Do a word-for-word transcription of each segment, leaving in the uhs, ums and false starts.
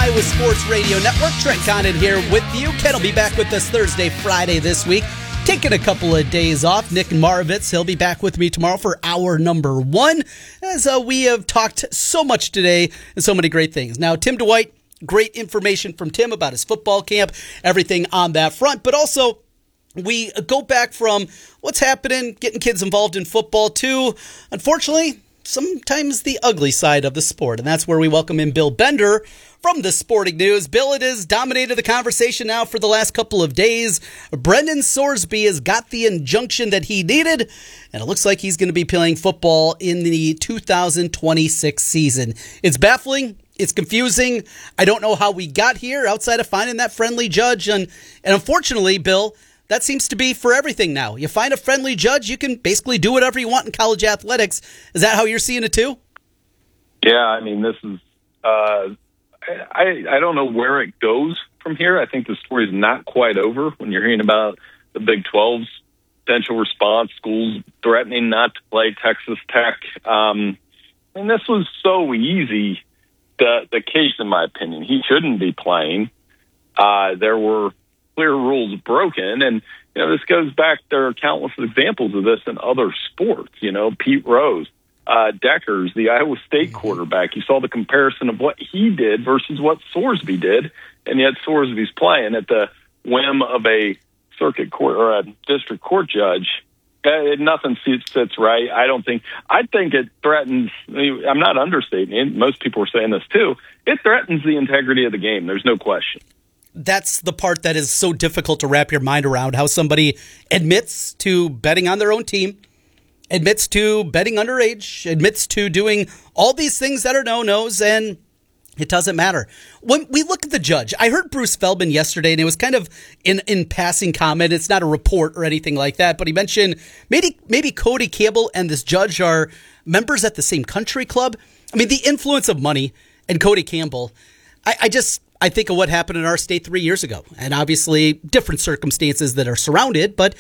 Iowa Sports Radio Network. Trent Condon here with you. Ken will be back with us Thursday, Friday this week. Taking a couple of days off. Nick Moravitz, he'll be back with me tomorrow for hour number one, as uh, we have talked so much today and so many great things. Now, Tim Dwight, great information from Tim about his football camp, everything on that front, but also we go back from what's happening, getting kids involved in football, to, unfortunately, sometimes the ugly side of the sport. And that's where we welcome in Bill Bender from the Sporting News. Bill, it has dominated the conversation now for the last couple of days. Brendan Sorsby has got the injunction that he needed, and it looks like he's going to be playing football in the two thousand twenty-six season. It's baffling. It's confusing. I don't know how we got here outside of finding that friendly judge. And, and unfortunately, Bill, that seems to be for everything now. You find a friendly judge, you can basically do whatever you want in college athletics. Is that how you're seeing it too? Yeah, I mean, this is, uh, I, I don't know where it goes from here. I think the story is not quite over when you're hearing about the Big twelve's potential response, schools threatening not to play Texas Tech. Um, and this was so easy, the, the case, in my opinion. He shouldn't be playing. Uh, there were clear rules broken. And, you know, this goes back, there are countless examples of this in other sports. You know, Pete Rose, uh, Deckers, the Iowa State quarterback. You saw the comparison of what he did versus what Sorsby did. And yet Sorsby's playing at the whim of a circuit court or a district court judge. Uh, nothing sits right. I don't think, I think it threatens, I'm not understating it. Most people are saying this too. It threatens the integrity of the game. There's no question. That's the part that is so difficult to wrap your mind around, how somebody admits to betting on their own team, admits to betting underage, admits to doing all these things that are no-nos, and it doesn't matter. When we look at the judge, I heard Bruce Feldman yesterday, and it was kind of in, in passing comment. It's not a report or anything like that, but he mentioned maybe maybe Cody Campbell and this judge are members at the same country club. I mean, the influence of money and Cody Campbell, I, I just... I think of what happened in our state three years ago, and obviously different circumstances that are surrounded, but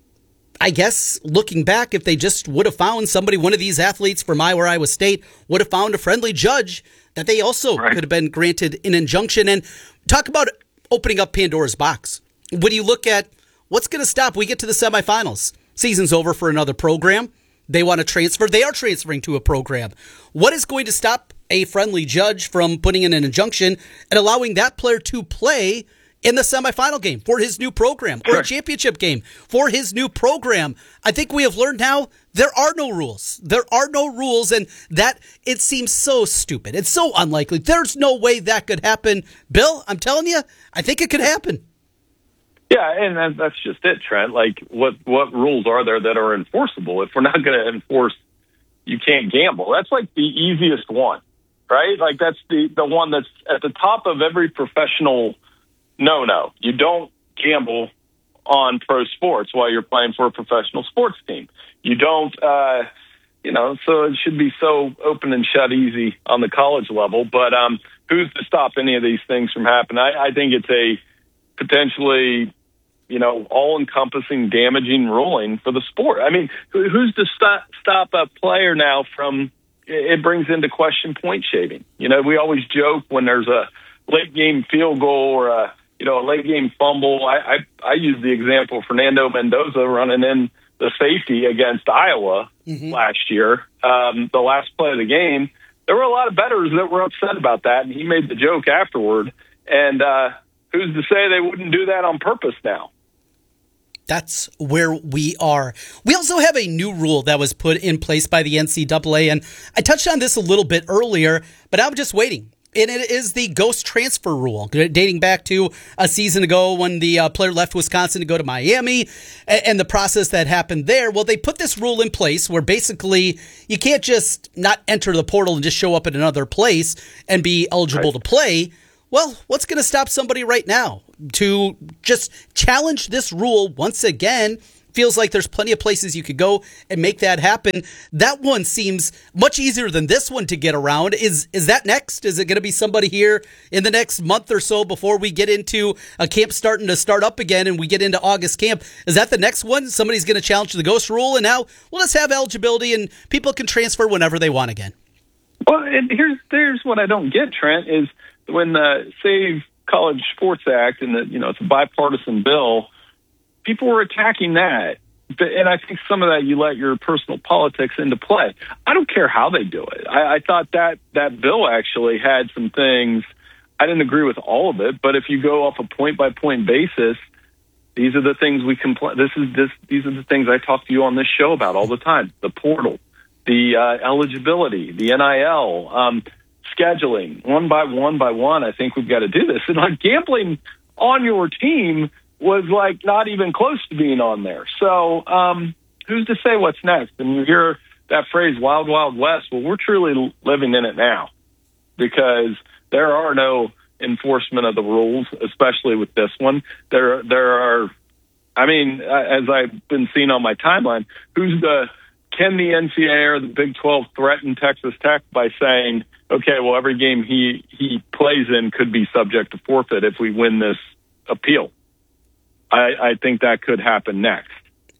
I guess looking back, if they just would have found somebody, one of these athletes from Iowa or Iowa State, would have found a friendly judge, that they also right. could have been granted an injunction. And talk about opening up Pandora's box. When you look at what's going to stop, we get to the semifinals. Season's over for another program. They want to transfer. They are transferring to a program. What is going to stop a friendly judge from putting in an injunction and allowing that player to play in the semifinal game for his new program or sure. a championship game for his new program? I think we have learned now there are no rules. There are no rules, and that it seems so stupid. It's so unlikely. There's no way that could happen. Bill, I'm telling you, I think it could happen. Yeah, and that's just it, Trent. Like, what, what rules are there that are enforceable? If we're not going to enforce, you can't gamble. That's like the easiest one, right? Like, that's the, the one that's at the top of every professional no-no. You don't gamble on pro sports while you're playing for a professional sports team. You don't, uh, you know, so it should be so open and shut easy on the college level. But um, who's to stop any of these things from happening? I, I think it's a potentially, you know, all-encompassing, damaging ruling for the sport. I mean, who's to stop, stop a player now from, it brings into question point shaving. You know, we always joke when there's a late-game field goal or a, you know, a late-game fumble. I, I, I use the example of Fernando Mendoza running in the safety against Iowa mm-hmm. last year, um, the last play of the game. There were a lot of bettors that were upset about that, and he made the joke afterward. And uh, who's to say they wouldn't do that on purpose now? That's where we are. We also have a new rule that was put in place by the N C double A, and I touched on this a little bit earlier, but I'm just waiting. And it is the ghost transfer rule, dating back to a season ago when the uh, player left Wisconsin to go to Miami and, and the process that happened there. Well, they put this rule in place where basically you can't just not enter the portal and just show up at another place and be eligible right. to play. Well, what's going to stop somebody right now to just challenge this rule once again? Feels like there's plenty of places you could go and make that happen. That one seems much easier than this one to get around. Is is that next? Is it going to be somebody here in the next month or so before we get into a camp starting to start up again and we get into August camp? Is that the next one? Somebody's going to challenge the ghost rule, and now we'll just have eligibility and people can transfer whenever they want again. Well, and here's, here's what I don't get, Trent, is when the Save College Sports Act and the, you know, it's a bipartisan bill, people were attacking that. And I think some of that you let your personal politics into play. I don't care how they do it. I, I thought that that bill actually had some things. I didn't agree with all of it, but if you go off a point by point basis, these are the things we complain. This is this. These are the things I talk to you on this show about all the time: the portal, the uh, eligibility, the N I L, um, scheduling, one by one by one. I think we've got to do this. And like gambling on your team was like not even close to being on there. So um, who's to say what's next? And you hear that phrase, wild, wild west. Well, we're truly living in it now because there are no enforcement of the rules, especially with this one. There, there are, I mean, as I've been seeing on my timeline, who's the, can the N C double A or the Big twelve threaten Texas Tech by saying, okay, well, every game he, he plays in could be subject to forfeit if we win this appeal? I, I think that could happen next.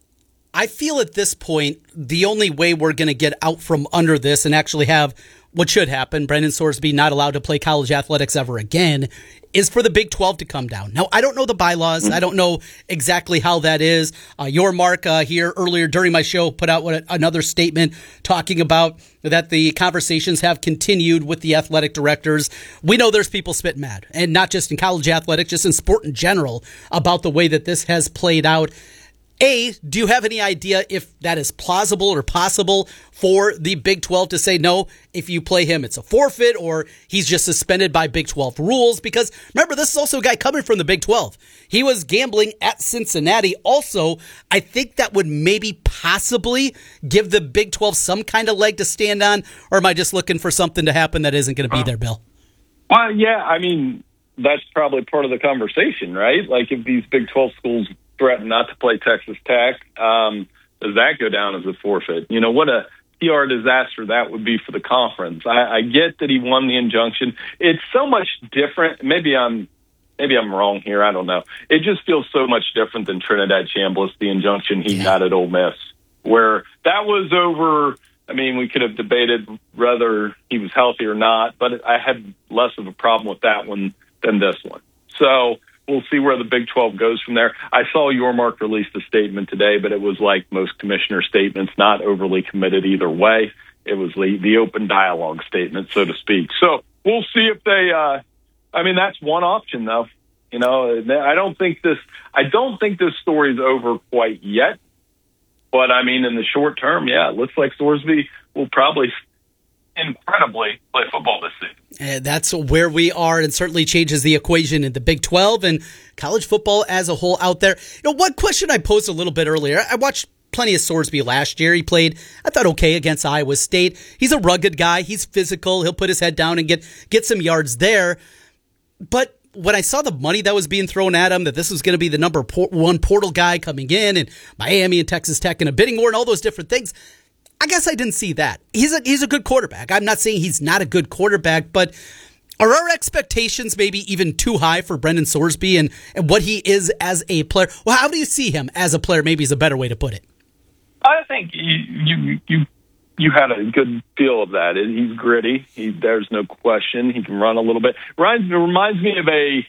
I feel at this point, the only way we're going to get out from under this and actually have what should happen, Brendan Sorsby not allowed to play college athletics ever again, is for the Big twelve to come down. Now, I don't know the bylaws. Mm-hmm. I don't know exactly how that is. Uh, your Mark uh, here earlier during my show put out what, another statement talking about that the conversations have continued with the athletic directors. We know there's people spitting mad, and not just in college athletics, just in sport in general, about the way that this has played out. A, do you have any idea if that is plausible or possible for the Big twelve to say, no, if you play him, it's a forfeit, or he's just suspended by Big twelve rules? Because remember, this is also a guy coming from the Big twelve. He was gambling at Cincinnati. Also, I think that would maybe possibly give the Big twelve some kind of leg to stand on, or am I just looking for something to happen that isn't going to be there, Bill? Well, yeah, I mean, that's probably part of the conversation, right? Like if these Big twelve schools threaten not to play Texas Tech, um, does that go down as a forfeit? You know, what a P R disaster that would be for the conference. I, I get that he won the injunction. It's so much different. Maybe I'm maybe I'm wrong here. I don't know. It just feels so much different than Trinidad Chambliss, the injunction he yeah. got at Ole Miss, where that was over. I mean, we could have debated whether he was healthy or not, but I had less of a problem with that one than this one. So we'll see where the Big twelve goes from there. I saw Yormark released a statement today, but it was like most commissioner statements, not overly committed either way. It was the, the open dialogue statement, so to speak. So we'll see if they, uh, I mean, that's one option though. You know, I don't think this, I don't think this story is over quite yet, but I mean, in the short term, yeah, it looks like Sorsby will probably incredibly play football this season. And that's where we are, and certainly changes the equation in the Big twelve and college football as a whole out there. You know, one question I posed a little bit earlier, I watched plenty of Sorsby last year. He played, I thought, okay against Iowa State. He's a rugged guy. He's physical. He'll put his head down and get, get some yards there. But when I saw the money that was being thrown at him, that this was going to be the number one portal guy coming in, and Miami and Texas Tech and a bidding war and all those different things, I guess I didn't see that. He's a he's a good quarterback. I'm not saying he's not a good quarterback, but are our expectations maybe even too high for Brendan Sorsby and, and what he is as a player? Well, how do you see him as a player? Maybe is a better way to put it. I think you you you, you had a good feel of that. He's gritty. He, there's no question. He can run a little bit. Reminds, reminds me of a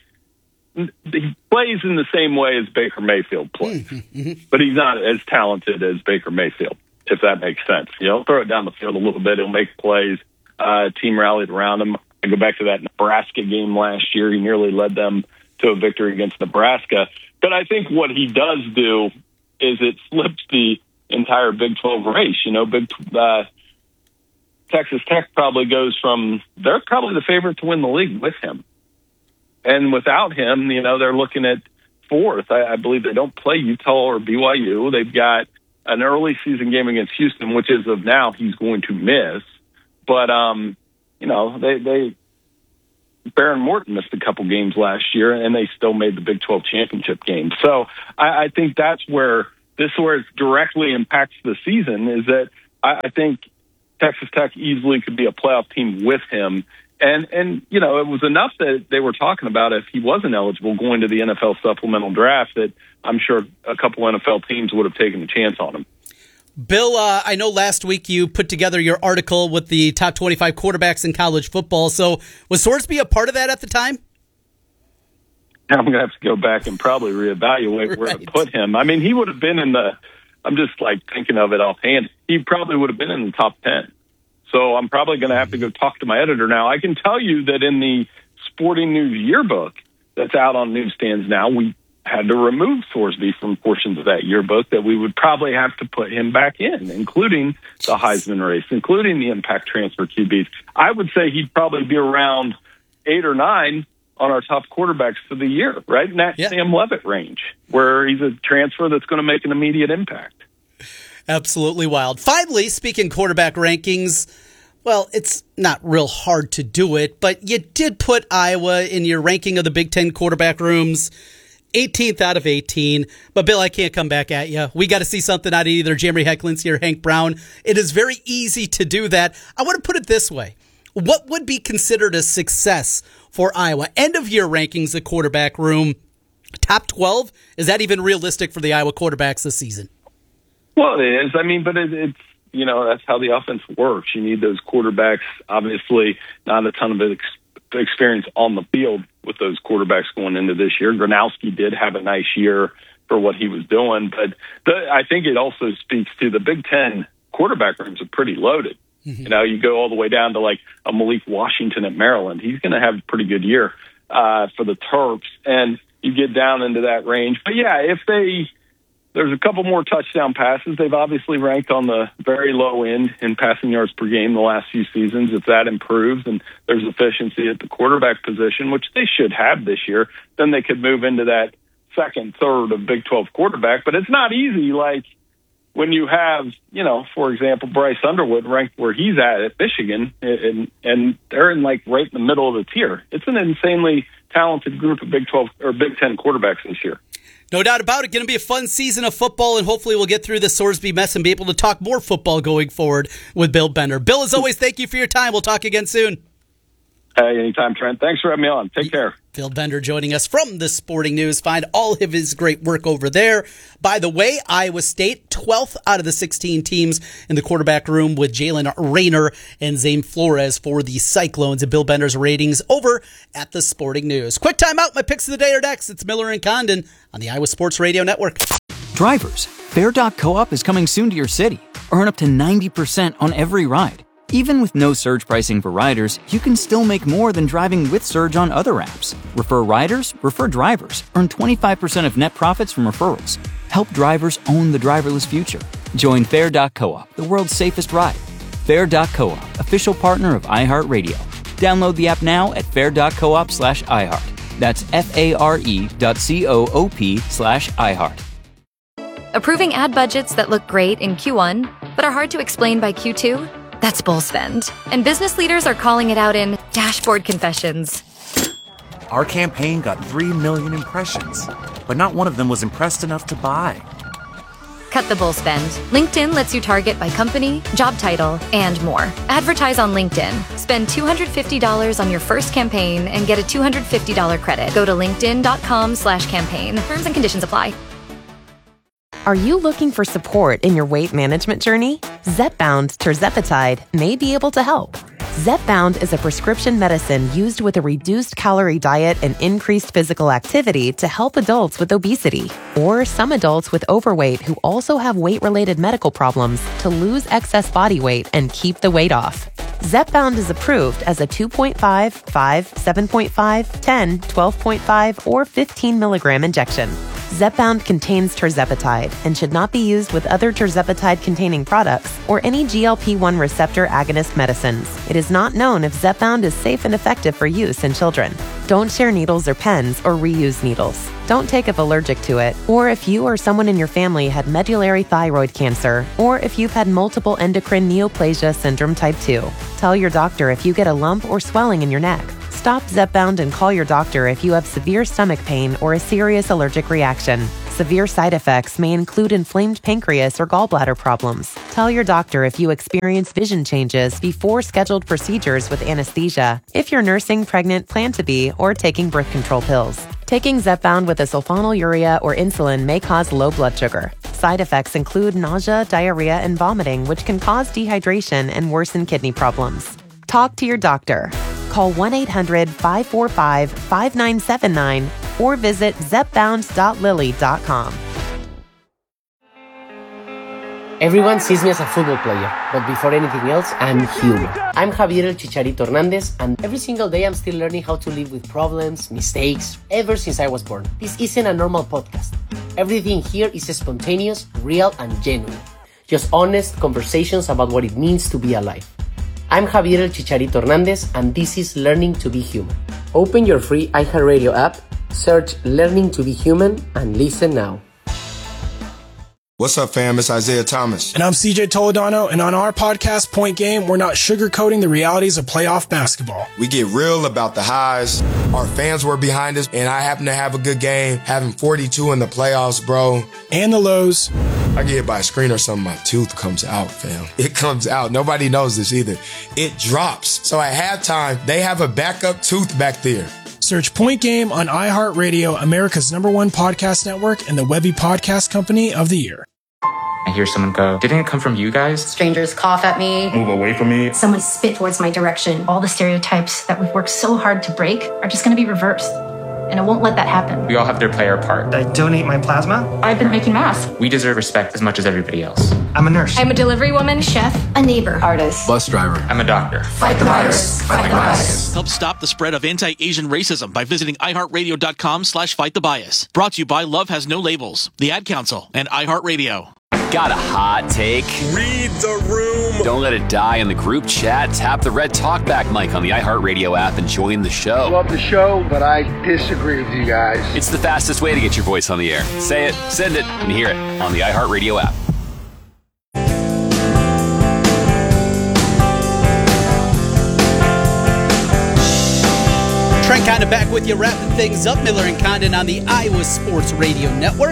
he plays in the same way as Baker Mayfield plays, mm-hmm. but he's not as talented as Baker Mayfield, if that makes sense. You know, throw it down the field a little bit. He'll make plays. Uh, team rallied around him. I go back to that Nebraska game last year. He nearly led them to a victory against Nebraska. But I think what he does do is it flips the entire Big twelve race. You know, Big uh, Texas Tech probably goes from, they're probably the favorite to win the league with him. And without him, you know, they're looking at fourth. I, I believe they don't play Utah or B Y U. They've got an early season game against Houston, which is of now he's going to miss. But, um, you know, they, they, Baron Morton missed a couple games last year, and they still made the Big twelve championship game. So I, I think that's where this where it directly impacts the season is that I, I think Texas Tech easily could be a playoff team with him. And, and, you know, it was enough that they were talking about if he wasn't eligible going to the N F L supplemental draft that I'm sure a couple N F L teams would have taken a chance on him. Bill, uh, I know last week you put together your article with the top twenty-five quarterbacks in college football. So was Sorsby a part of that at the time? I'm going to have to go back and probably reevaluate where Right. to put him. I mean, he would have been in the, I'm just like thinking of it offhand, he probably would have been in the top ten. So I'm probably going to have to go talk to my editor now. I can tell you that in the Sporting News yearbook that's out on newsstands now, we had to remove Sorsby from portions of that yearbook that we would probably have to put him back in, including the Heisman race, including the impact transfer Q Bs. I would say he'd probably be around eight or nine on our top quarterbacks for the year, right in that Yeah. Sam Levitt range, where he's a transfer that's going to make an immediate impact. Absolutely wild. Finally, speaking quarterback rankings, well, it's not real hard to do it, but you did put Iowa in your ranking of the Big Ten quarterback rooms, eighteenth out of eighteen. But, Bill, I can't come back at you. We got to see something out of either Jeremy Hecklinski or Hank Brown. It is very easy to do that. I want to put it this way. What would be considered a success for Iowa? End of year rankings, the quarterback room, top twelve? Is that even realistic for the Iowa quarterbacks this season? Well, it is. I mean, but it, it's, you know, that's how the offense works. You need those quarterbacks, obviously not a ton of ex- experience on the field with those quarterbacks going into this year. Gronowski did have a nice year for what he was doing, but the, I think it also speaks to the Big Ten quarterback rooms are pretty loaded. Mm-hmm. You know, you go all the way down to like a Malik Washington at Maryland. He's going to have a pretty good year uh, for the Terps, and you get down into that range. But yeah, if they, there's a couple more touchdown passes. They've obviously ranked on the very low end in passing yards per game the last few seasons. If that improves and there's efficiency at the quarterback position, which they should have this year, then they could move into that second, third of Big twelve quarterback. But it's not easy. Like when you have, you know, for example, Bryce Underwood ranked where he's at at Michigan, and and they're in like right in the middle of the tier. It's an insanely talented group of Big twelve or Big Ten quarterbacks this year. No doubt about it. Going to be a fun season of football, and hopefully we'll get through the Sorsby mess and be able to talk more football going forward with Bill Bender. Bill, as always, thank you for your time. We'll talk again soon. Hey, anytime, Trent. Thanks for having me on. Take care. Bill Bender joining us from the Sporting News. Find all of his great work over there. By the way, Iowa State, twelfth out of the sixteen teams in the quarterback room with Jalen Rayner and Zane Flores for the Cyclones, and Bill Bender's ratings over at the Sporting News. Quick time out. My picks of the day are next. It's Miller and Condon on the Iowa Sports Radio Network. Drivers, Fair dot Co-op is coming soon to your city. Earn up to ninety percent on every ride. Even with no surge pricing for riders, you can still make more than driving with Surge on other apps. Refer riders, refer drivers. Earn twenty-five percent of net profits from referrals. Help drivers own the driverless future. Join Fair dot Co-op, the world's safest ride. Fair dot Co-op, official partner of iHeartRadio. Download the app now at fair dot coop slash iHeart. That's F-A-R-E dot C-O-O-P slash iHeart. Approving ad budgets that look great in Q one, but are hard to explain by Q two? That's bull spend. And business leaders are calling it out in dashboard confessions. Our campaign got three million impressions, but not one of them was impressed enough to buy. Cut the bull spend. LinkedIn lets you target by company, job title, and more. Advertise on LinkedIn. Spend two hundred fifty dollars on your first campaign and get a two hundred fifty dollars credit. Go to linkedin.com slash campaign. Terms and conditions apply. Are you looking for support in your weight management journey? Zepbound tirzepatide may be able to help. Zepbound is a prescription medicine used with a reduced calorie diet and increased physical activity to help adults with obesity or some adults with overweight who also have weight-related medical problems to lose excess body weight and keep the weight off. Zepbound is approved as a two point five, five, seven point five, ten, twelve point five, or fifteen milligram injection. Zepbound contains tirzepatide and should not be used with other tirzepatide-containing products or any G L P one receptor agonist medicines. It is not known if Zepbound is safe and effective for use in children. Don't share needles or pens or reuse needles. Don't take if allergic to it, or if you or someone in your family had medullary thyroid cancer, or if you've had multiple endocrine neoplasia syndrome type two. Tell your doctor if you get a lump or swelling in your neck. Stop Zepbound and call your doctor if you have severe stomach pain or a serious allergic reaction. Severe side effects may include inflamed pancreas or gallbladder problems. Tell your doctor if you experience vision changes before scheduled procedures with anesthesia, if you're nursing, pregnant, plan to be, or taking birth control pills. Taking Zepbound with a sulfonylurea or insulin may cause low blood sugar. Side effects include nausea, diarrhea, and vomiting, which can cause dehydration and worsen kidney problems. Talk to your doctor. Call one eight hundred five four five five nine seven nine or visit zepbound dot lilly dot com. Everyone sees me as a football player, but before anything else, I'm human. I'm Javier El Chicharito Hernandez, and every single day I'm still learning how to live with problems, mistakes, ever since I was born. This isn't a normal podcast. Everything here is spontaneous, real, and genuine. Just honest conversations about what it means to be alive. I'm Javier El Chicharito Hernandez, and this is Learning to be Human. Open your free iHeartRadio app, search Learning to be Human, and listen now. What's up, fam? It's Isaiah Thomas. And I'm C J Toledano, and on our podcast, Point Game, we're not sugarcoating the realities of playoff basketball. We get real about the highs. Our fans were behind us, and I happen to have a good game, having forty-two in the playoffs, bro. And the lows. I get hit by a screen or something, my tooth comes out, fam. It comes out. Nobody knows this either. It drops. So at halftime, they have a backup tooth back there. Search Point Game on iHeartRadio, America's number one podcast network, and the Webby Podcast Company of the Year. I hear someone go, didn't it come from you guys? Strangers cough at me. Move away from me. Someone spit towards my direction. All the stereotypes that we've worked so hard to break are just going to be reversed. And I won't let that happen. We all have to play our part. I donate my plasma. I've been making masks. We deserve respect as much as everybody else. I'm a nurse. I'm a delivery woman, chef, a neighbor, artist, bus driver. I'm a doctor. Fight the virus. Fight the bias. Help stop the spread of anti-Asian racism by visiting iHeartRadio.com slash fight the bias. Brought to you by Love Has No Labels, the Ad Council, and iHeartRadio. Got a hot take? Read the room. Don't let it die in the group chat. Tap the red talkback mic on the iHeartRadio app and join the show. Love the show, but I disagree with you guys. It's the fastest way to get your voice on the air. Say it, send it, and hear it on the iHeartRadio app. Trent Condon back with you, wrapping things up. Miller and Condon on the Iowa Sports Radio Network.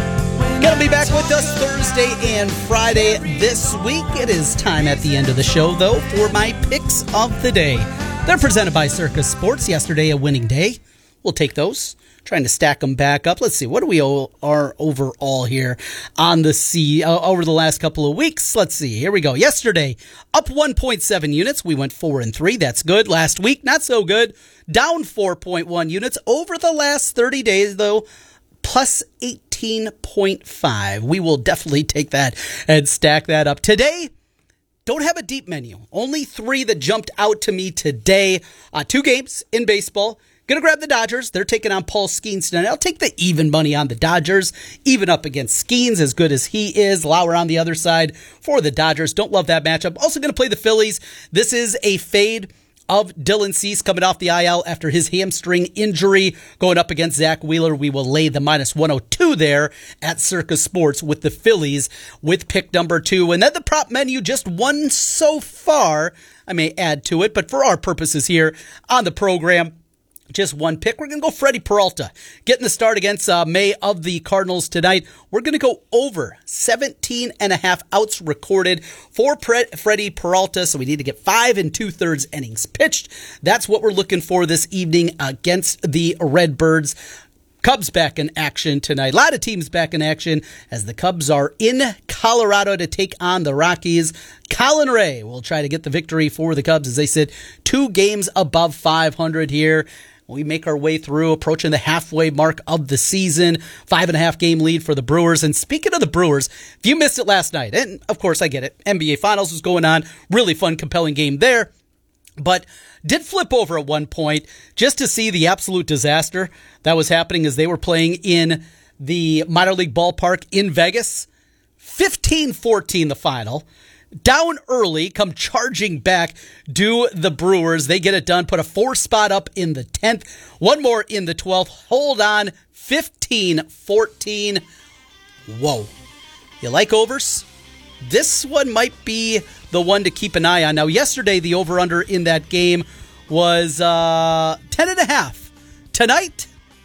Gonna be back with us Thursday and Friday this week. It is time at the end of the show, though, for my picks of the day. They're presented by Circus Sports. Yesterday, a winning day. We'll take those. Trying to stack them back up. Let's see. What do we all are overall here on the C uh, over the last couple of weeks? Let's see. Here we go. Yesterday, up one point seven units. We went four and three. That's good. Last week, not so good. Down four point one units. Over the last thirty days, though, plus eighteen point five. We will definitely take that and stack that up. Today, don't have a deep menu. Only three that jumped out to me today. Uh, two games in baseball. Gonna grab the Dodgers. They're taking on Paul Skeens tonight. I'll take the even money on the Dodgers. Even up against Skeens, as good as he is. Lauer on the other side for the Dodgers. Don't love that matchup. Also gonna play the Phillies. This is a fade of Dylan Cease coming off the I L after his hamstring injury, going up against Zach Wheeler. We will lay the minus one oh two there at Circus Sports with the Phillies with pick number two. And then the prop menu, just one so far. I may add to it, but for our purposes here on the program, just one pick. We're going to go Freddie Peralta. Getting the start against uh, May of the Cardinals tonight. We're going to go over seventeen and a half outs recorded for Pre- Freddie Peralta. So we need to get five and two-thirds innings pitched. That's what we're looking for this evening against the Redbirds. Cubs back in action tonight. A lot of teams back in action as the Cubs are in Colorado to take on the Rockies. Colin Ray will try to get the victory for the Cubs as they sit two games above five hundred here. We make our way through, approaching the halfway mark of the season. Five and a half game lead for the Brewers. And speaking of the Brewers, if you missed it last night, and of course I get it, N B A Finals was going on. Really fun, compelling game there. But did flip over at one point just to see the absolute disaster that was happening as they were playing in the minor league ballpark in Vegas. fifteen fourteen the final. Down early, come charging back, do the Brewers. They get it done, put a four spot up in the tenth, one more in the twelfth. Hold on, fifteen fourteen. Whoa. You like overs? This one might be the one to keep an eye on. Now, yesterday, the over-under in that game was uh, ten and a half. Tonight,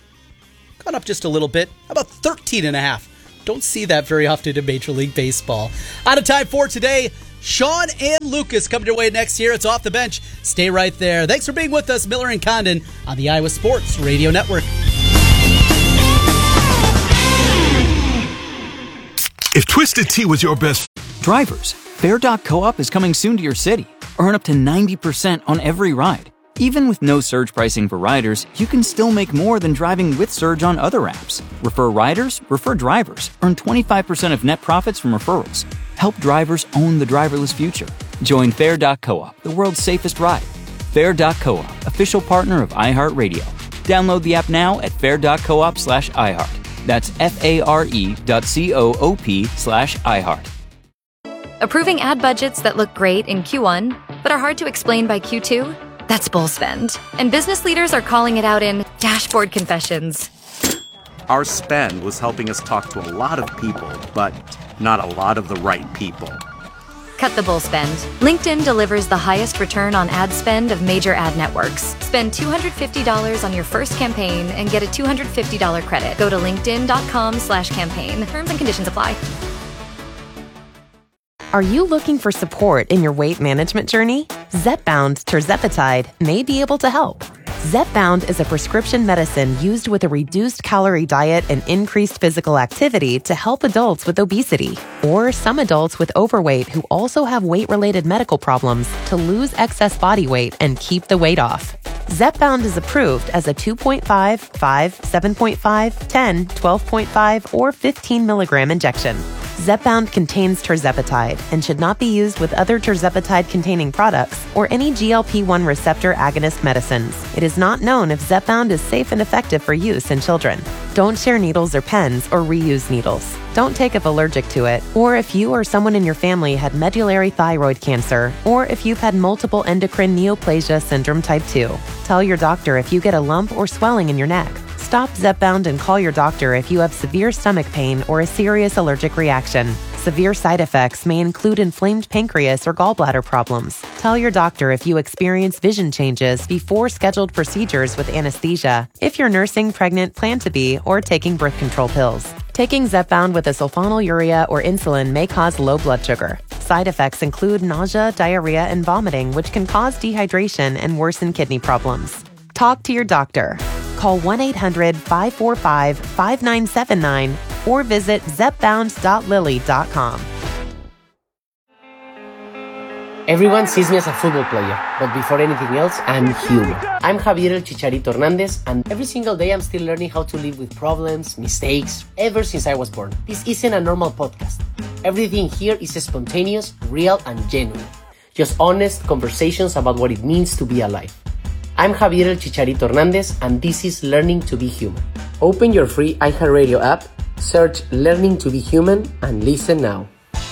gone up just a little bit, about thirteen and a half. Don't see that very often in Major League Baseball. Out of time for today. Sean and Lucas coming your way next year. It's Off the Bench. Stay right there. Thanks for being with us, Miller and Condon, on the Iowa Sports Radio Network. If Twisted Tea was your best... Drivers, Fair dot Co-op is coming soon to your city. Earn up to ninety percent on every ride. Even with no surge pricing for riders, you can still make more than driving with Surge on other apps. Refer riders, refer drivers. Earn twenty-five percent of net profits from referrals. Help drivers own the driverless future. Join Fair dot Co-op, the world's safest ride. Fair dot Co-op, official partner of iHeartRadio. Download the app now at fair dot coop slash iHeart. That's F-A-R-E dot C-O-O-P slash iHeart. Approving ad budgets that look great in Q one, but are hard to explain by Q two? That's bull spend. And business leaders are calling it out in dashboard confessions. Our spend was helping us talk to a lot of people, but not a lot of the right people. Cut the bull spend. LinkedIn delivers the highest return on ad spend of major ad networks. Spend two hundred fifty dollars on your first campaign and get a two hundred fifty dollars credit. Go to linkedin.com slash campaign. Terms and conditions apply. Are you looking for support in your weight management journey? Zepbound tirzepatide may be able to help. Zepbound is a prescription medicine used with a reduced calorie diet and increased physical activity to help adults with obesity or some adults with overweight who also have weight-related medical problems to lose excess body weight and keep the weight off. Zepbound is approved as a two point five, five, seven point five, ten, twelve point five, or fifteen milligram injection. Zepbound contains tirzepatide and should not be used with other tirzepatide-containing products or any G L P one receptor agonist medicines. It is not known if Zepbound is safe and effective for use in children. Don't share needles or pens or reuse needles. Don't take if allergic to it, or if you or someone in your family had medullary thyroid cancer, or if you've had multiple endocrine neoplasia syndrome type two. Tell your doctor if you get a lump or swelling in your neck. Stop Zepbound and call your doctor if you have severe stomach pain or a serious allergic reaction. Severe side effects may include inflamed pancreas or gallbladder problems. Tell your doctor if you experience vision changes before scheduled procedures with anesthesia, if you're nursing, pregnant, plan to be, or taking birth control pills. Taking Zepbound with a sulfonylurea or insulin may cause low blood sugar. Side effects include nausea, diarrhea, and vomiting, which can cause dehydration and worsen kidney problems. Talk to your doctor. Call one eight hundred, five four five, five nine seven nine or visit zepbound dot lilly dot com. Everyone sees me as a football player, but before anything else, I'm human. I'm Javier El Chicharito Hernandez, and every single day I'm still learning how to live with problems, mistakes, ever since I was born. This isn't a normal podcast. Everything here is spontaneous, real, and genuine. Just honest conversations about what it means to be alive. I'm Javier El Chicharito Hernandez, and this is Learning to be Human. Open your free iHeartRadio app, search Learning to be Human, and listen now.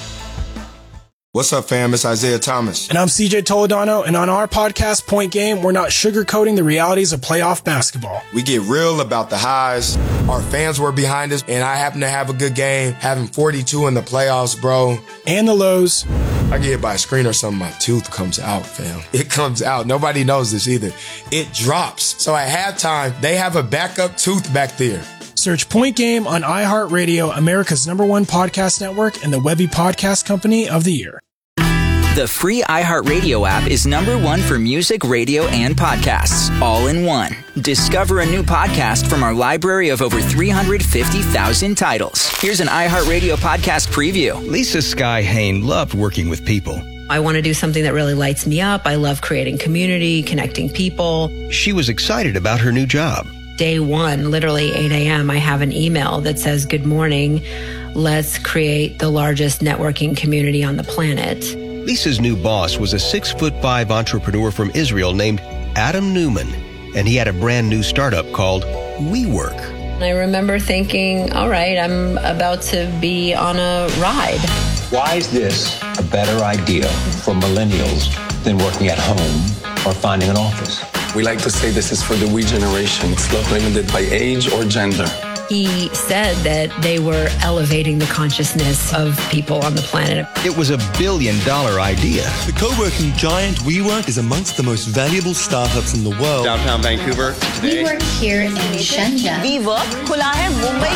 What's up, fam? It's Isaiah Thomas. And I'm C J Toledano, and on our podcast, Point Game, we're not sugarcoating the realities of playoff basketball. We get real about the highs. Our fans were behind us, and I happen to have a good game, having forty-two in the playoffs, bro. And the lows. I get hit by a screen or something, my tooth comes out, fam. It comes out. Nobody knows this either. It drops. So at halftime, they have a backup tooth back there. Search Point Game on iHeartRadio, America's number one podcast network, and the Webby Podcast Company of the Year. The free iHeartRadio app is number one for music, radio, and podcasts, all in one. Discover a new podcast from our library of over three hundred fifty thousand titles. Here's an iHeartRadio podcast preview. Lisa Sky Hain loved working with people. I want to do something that really lights me up. I love creating community, connecting people. She was excited about her new job. Day one, literally eight a.m., I have an email that says, "Good morning. Let's create the largest networking community on the planet." Lisa's new boss was a six foot five entrepreneur from Israel named Adam Newman, and he had a brand new startup called WeWork. I remember thinking, all right, I'm about to be on a ride. Why is this a better idea for millennials than working at home or finding an office? We like to say this is for the we generation. It's not limited by age or gender. He said that they were elevating the consciousness of people on the planet. It was a billion dollar idea. The co-working giant WeWork is amongst the most valuable startups in the world. Downtown Vancouver today. We work here in Shenzhen. WeWork खुला है मुंबई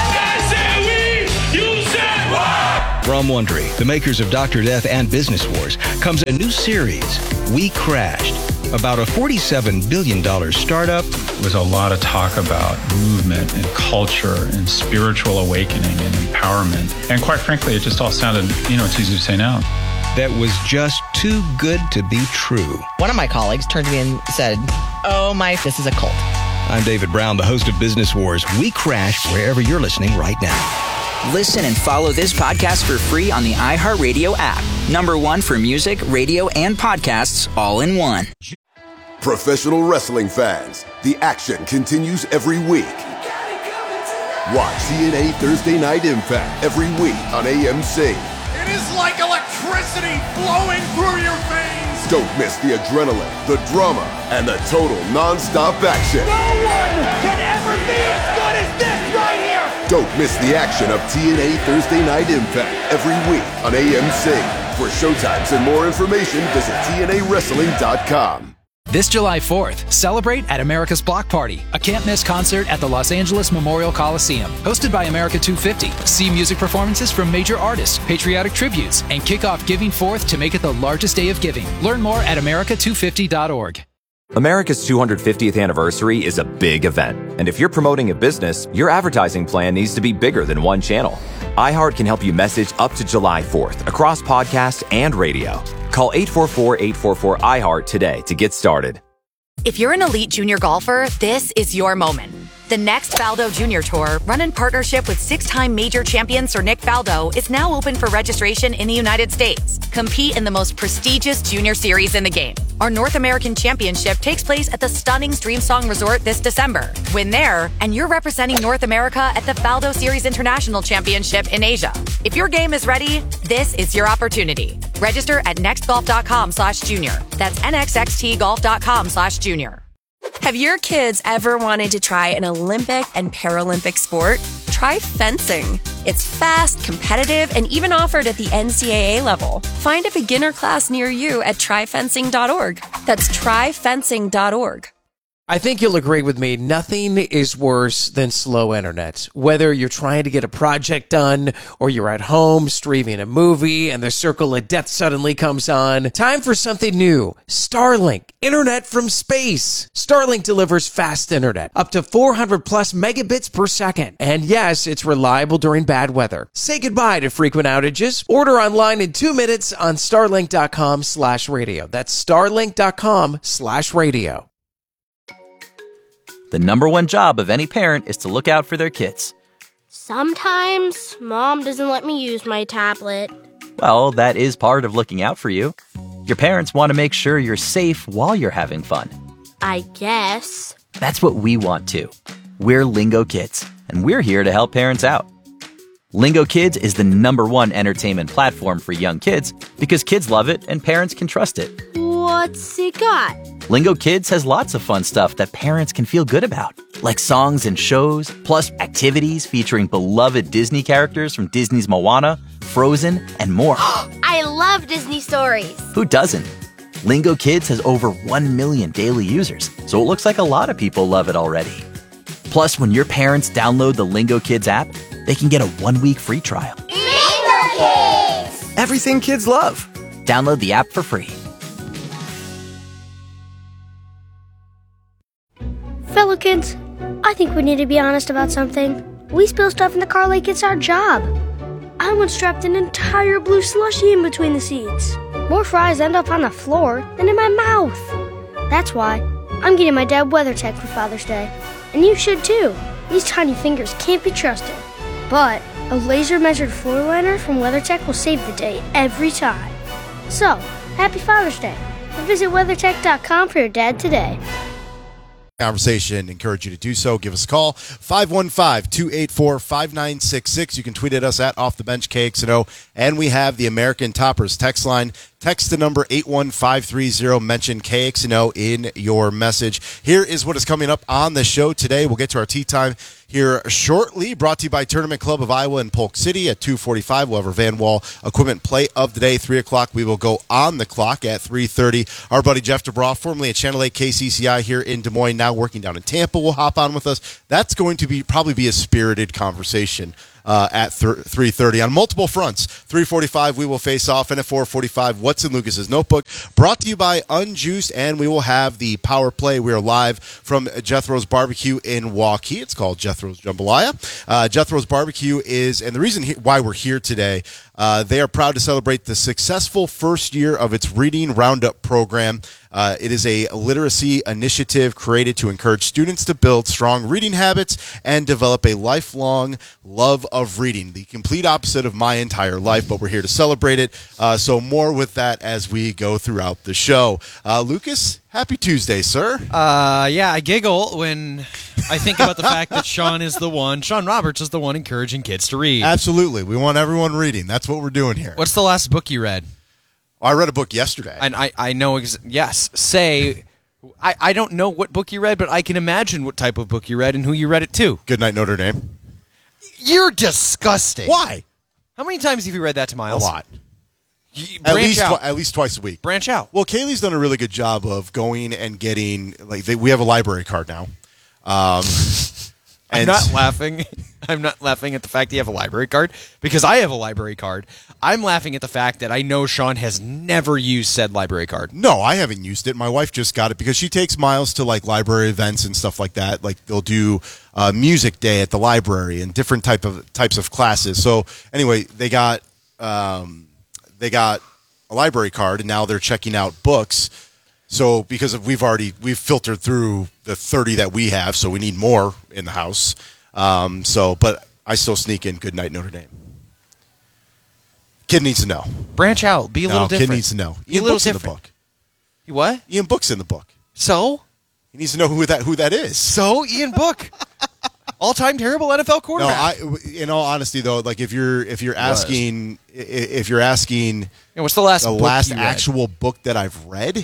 के. From Wondery, the makers of Doctor Death and Business Wars, comes a new series, We Crashed. about a forty-seven billion dollars startup. There was a lot of talk about movement and culture and spiritual awakening and empowerment. And quite frankly, it just all sounded, you know, it's easy to say now. That was just too good to be true. One of my colleagues turned to me and said, "Oh my, this is a cult." I'm David Brown, the host of Business Wars. We crash wherever you're listening right now. Listen and follow this podcast for free on the iHeartRadio app. Number one for music, radio, and podcasts all in one. Professional wrestling fans, the action continues every week. Watch T N A Thursday Night Impact every week on A M C. It is like electricity flowing through your veins. Don't miss the adrenaline, the drama, and the total non-stop action. No one can ever be as good as this right here. Don't miss the action of T N A Thursday Night Impact every week on A M C. For showtimes and more information, visit T N A wrestling dot com. This July fourth, celebrate at America's Block Party, a can't-miss concert at the Los Angeles Memorial Coliseum. Hosted by America two fifty, see music performances from major artists, patriotic tributes, and kick off Giving Forth to make it the largest day of giving. Learn more at America two fifty dot org. America's two hundred fiftieth anniversary is a big event, and if you're promoting a business, your advertising plan needs to be bigger than one channel. iHeart can help you message up to July fourth across podcast and radio. Call eight four four, eight four four, I heart today to get started. If you're an elite junior golfer, this is your moment. The next Faldo Junior Tour, run in partnership with six-time major champion Sir Nick Faldo, is now open for registration in the United States. Compete in the most prestigious junior series in the game. Our North American Championship takes place at the stunning Streamsong Resort this December. Win there, and you're representing North America at the Faldo Series International Championship in Asia. If your game is ready, this is your opportunity. Register at nextgolf.com slash junior. That's nxxtgolf.com slash junior. Have your kids ever wanted to try an Olympic and Paralympic sport? Try fencing. It's fast, competitive, and even offered at the N C double A level. Find a beginner class near you at try fencing dot org. That's try fencing dot org. I think you'll agree with me. Nothing is worse than slow internet. Whether you're trying to get a project done or you're at home streaming a movie and the circle of death suddenly comes on. Time for something new. Starlink. Internet from space. Starlink delivers fast internet. Up to four hundred plus megabits per second. And yes, it's reliable during bad weather. Say goodbye to frequent outages. Order online in two minutes on starlink.com slash radio. That's starlink.com slash radio. The number one job of any parent is to look out for their kids. Sometimes Mom doesn't let me use my tablet. Well, that is part of looking out for you. Your parents want to make sure you're safe while you're having fun. I guess. That's what we want too. We're Lingo Kids, and we're here to help parents out. Lingo Kids is the number one entertainment platform for young kids because kids love it and parents can trust it. What's it got? Lingo Kids has lots of fun stuff that parents can feel good about, like songs and shows, plus activities featuring beloved Disney characters from Disney's Moana, Frozen, and more. I love Disney stories. Who doesn't? Lingo Kids has over one million daily users, so it looks like a lot of people love it already. Plus, when your parents download the Lingo Kids app, they can get a one-week free trial. Lingo Kids! Everything kids love. Download the app for free. Fellow kids, I think we need to be honest about something. We spill stuff in the car like it's our job. I once dropped an entire blue slushie in between the seats. More fries end up on the floor than in my mouth. That's why I'm getting my dad WeatherTech for Father's Day. And you should too. These tiny fingers can't be trusted. But a laser-measured floor liner from WeatherTech will save the day every time. So, happy Father's Day. And visit weathertech dot com for your dad today. Conversation, encourage you to do so. Give us a call, five one five, two eight four, five nine six six. You can tweet at us at Off the Bench K X N O, and we have the American Toppers text line. Text the number eight one five three zero, mention K X N O in your message. Here is what is coming up on the show today. We'll get to our tea time here shortly, brought to you by Tournament Club of Iowa in Polk City at two forty-five. We'll have our Van Wall Equipment Play of the Day, three o'clock. We will go on the clock at three thirty. Our buddy Jeff DeBraw, formerly at Channel eight K C C I here in Des Moines, now working down in Tampa, will hop on with us. That's going to be probably be a spirited conversation uh, at three thirty on multiple fronts. three forty-five, we will face off, and at four forty-five, What's in Lucas's Notebook, brought to you by Unjuiced, and we will have the Power Play. We are live from Jethro's Barbecue in Waukee. It's called Jethro's Jambalaya. Uh, Jethro's Barbecue is, and the reason he, why we're here today, uh, they are proud to celebrate the successful first year of its Reading Roundup program. Uh, it is a literacy initiative created to encourage students to build strong reading habits and develop a lifelong love of reading. The complete opposite of my entire life, but we're here to celebrate it. Uh, so more with that as we go throughout the show. Uh, Lucas, happy Tuesday, sir. Uh, yeah, I giggle when I think about the fact that Sean is the one, Sean Roberts is the one encouraging kids to read. Absolutely. We want everyone reading. That's what we're doing here. What's the last book you read? I read a book yesterday. And I, I know, ex- yes, say, I, I don't know what book you read, but I can imagine what type of book you read and who you read it to. Goodnight, Notre Dame. You're disgusting. Why? How many times have you read that to Miles? A lot. You, at branch least, out. Tw- at least twice a week. Branch out. Well, Kaylee's done a really good job of going and getting, like, they, we have a library card now. Um, I'm not laughing. I'm not laughing at the fact that you have a library card, because I have a library card. I'm laughing at the fact that I know Sean has never used said library card. No, I haven't used it. My wife just got it because she takes Miles to like library events and stuff like that. Like they'll do uh, music day at the library and different type of types of classes. So anyway, they got um, they got a library card, and now they're checking out books. So because of, we've already we've filtered through the thirty that we have, so we need more in the house. Um, so, but I still sneak in Goodnight Notre Dame. Kid needs to know. Branch out. Be a no, little different. Kid needs to know. Be Ian a little Book's different. in the book. You what? Ian Book's in the book. So? He needs to know who that who that is. So Ian Book, all-time terrible N F L No, quarterback. I. In all honesty, though, like if you're if you're asking if you're asking, yeah, what's the last the book last you read? actual book that I've read?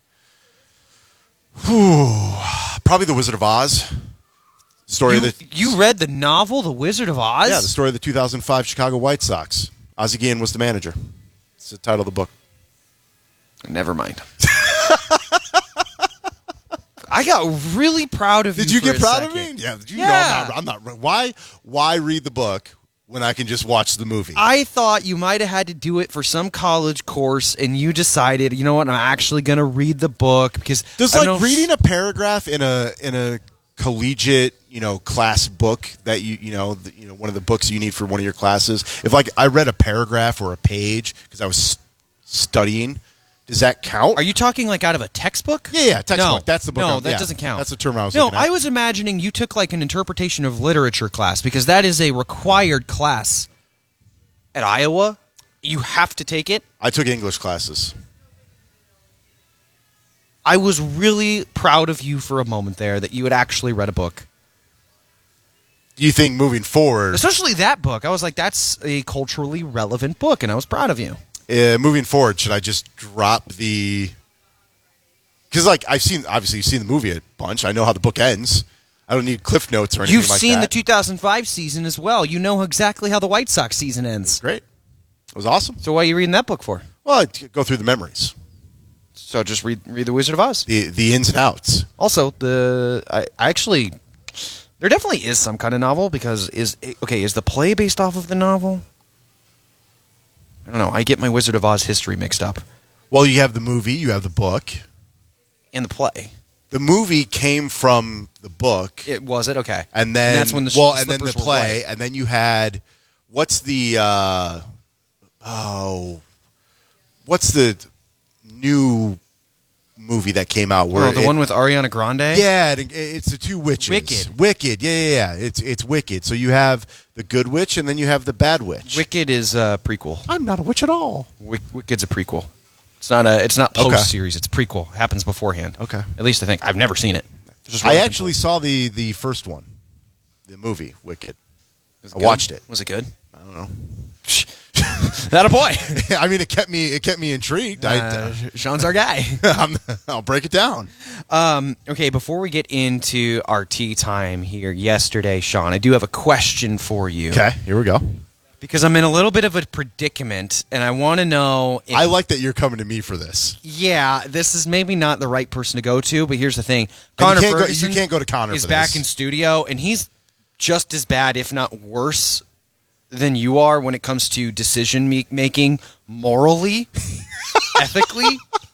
Whew, probably The Wizard of Oz. Story you, of the you read the novel The Wizard of Oz? Yeah, the story of the two thousand five Chicago White Sox. Ozzie Guillen was the manager. It's the title of the book. Never mind. I got really proud of you. Did you for get a proud second. of me? Yeah. Did you Yeah. know I'm not, I'm not. Why? Why read the book when I can just watch the movie? I thought you might have had to do it for some college course, and you decided, you know what, I'm actually going to read the book because Does I like know- reading a paragraph in a in a collegiate, you know, class book that you you know the, you know one of the books you need for one of your classes. If like I read a paragraph or a page because I was s- studying, does that count? Are you talking like out of a textbook? Yeah, yeah, textbook. No, That's the book. No, I'm- that yeah, doesn't count. That's the term I was No, looking at. I was imagining you took like an interpretation of literature class because that is a required class at Iowa. You have to take it. I took English classes. I was really proud of you for a moment there that you had actually read a book. Do you think moving forward, Especially that book. I was like, that's a culturally relevant book, and I was proud of you. uh, moving forward, should I just drop the? Because like I've seen, obviously you've seen the movie a bunch. I know how the book ends. I don't need cliff notes or anything You've like seen that. the two thousand five season as well. You know exactly how the White Sox season ends. Great. It was awesome. So why are you reading that book for? Well, I go through the memories. So just read read The Wizard of Oz. The the ins and outs. Also, the I, I actually there definitely is some kind of novel because is okay, is the play based off of the novel? I don't know. I get my Wizard of Oz history mixed up. Well, you have the movie, you have the book. And the play. The movie came from the book. It was it? Okay. And then And that's when the well, sh- and then the slippers were play, white. and then you had what's the uh, oh, what's the new movie that came out? Where Oh, the it- one with Ariana Grande? Yeah, it, it's the two witches. Wicked. Wicked. Yeah, yeah, yeah. It's it's Wicked. So you have the good witch, and then you have the bad witch. Wicked is a prequel. I'm not a witch at all. Wick, Wicked's a prequel. It's not a. It's not Okay. post series. It's prequel. It happens beforehand. Okay. At least I think. I've never seen it. Just I really actually saw the the first one, the movie Wicked. Was it I good? watched it. Was it good? I don't know. That a boy. I mean, it kept me it kept me intrigued. I, Uh, Sean's our guy. I'm, I'll break it down. Um, okay, before we get into our tea time here yesterday, Sean, I do have a question for you. Okay, here we go. Because I'm in a little bit of a predicament, and I want to know if... I like that you're coming to me for this. Yeah, this is maybe not the right person to go to, but here's the thing. And Connor you can't, go, Ferguson you can't go to Connor is for back this. in studio, and he's just as bad, if not worse, than you are when it comes to decision me- making morally, ethically.